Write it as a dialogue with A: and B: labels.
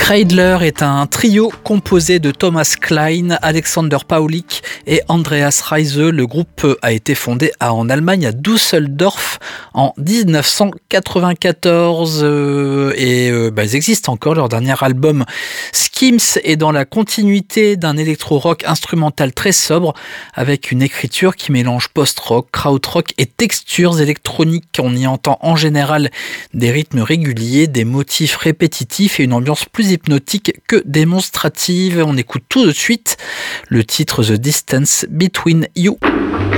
A: Kreidler est un trio composé de Thomas Klein, Alexander Paulik et Andreas Reise. Le groupe a été fondé en Allemagne à Düsseldorf en 1994 ils existent encore. Leur dernier album Skims est dans la continuité d'un électro-rock instrumental très sobre avec une écriture qui mélange post-rock, krautrock et textures électroniques. On y entend en général des rythmes réguliers, des motifs répétitifs et une ambiance plus hypnotique que démonstrative. On écoute tout de suite le titre The Distance Between You.